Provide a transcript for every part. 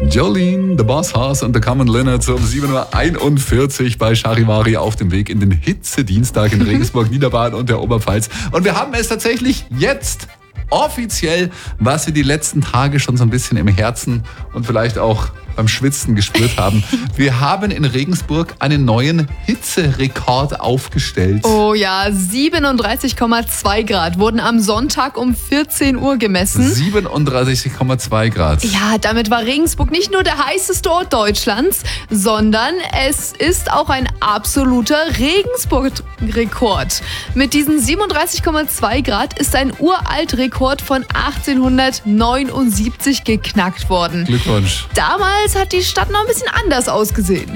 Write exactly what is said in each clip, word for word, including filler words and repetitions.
Jolene, The Boss Hoss und The Common Linnets um sieben Uhr einundvierzig bei Charivari auf dem Weg in den Hitzedienstag in Regensburg, Niederbayern und der Oberpfalz. Und wir haben es tatsächlich jetzt offiziell, was wir die letzten Tage schon so ein bisschen im Herzen und vielleicht auch beim Schwitzen gespürt haben. Wir haben in Regensburg einen neuen Hitzerekord aufgestellt. Oh ja, siebenunddreißig Komma zwei Grad wurden am Sonntag um vierzehn Uhr gemessen. siebenunddreißig Komma zwei Grad. Ja, damit war Regensburg nicht nur der heißeste Ort Deutschlands, sondern es ist auch ein absoluter Regensburg-Rekord. Mit diesen siebenunddreißig Komma zwei Grad ist ein Uraltrekord von achtzehnhundertneunundsiebzig geknackt worden. Glückwunsch. Damals hat die Stadt noch ein bisschen anders ausgesehen.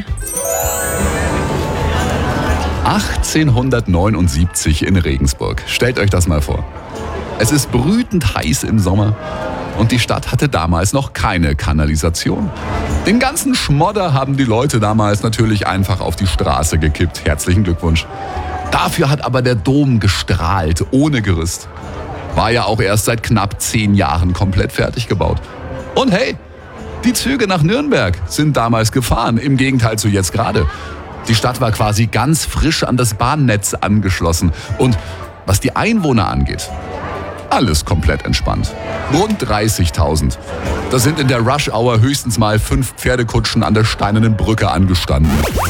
achtzehnhundertneunundsiebzig in Regensburg. Stellt euch das mal vor. Es ist brütend heiß im Sommer und die Stadt hatte damals noch keine Kanalisation. Den ganzen Schmodder haben die Leute damals natürlich einfach auf die Straße gekippt. Herzlichen Glückwunsch. Dafür hat aber der Dom gestrahlt, ohne Gerüst. War ja auch erst seit knapp zehn Jahren komplett fertig gebaut. Und hey, die Züge nach Nürnberg sind damals gefahren, im Gegenteil zu jetzt gerade. Die Stadt war quasi ganz frisch an das Bahnnetz angeschlossen. Und was die Einwohner angeht, alles komplett entspannt. Rund dreißigtausend. Da sind in der Rush-Hour höchstens mal fünf Pferdekutschen an der Steinernen Brücke angestanden.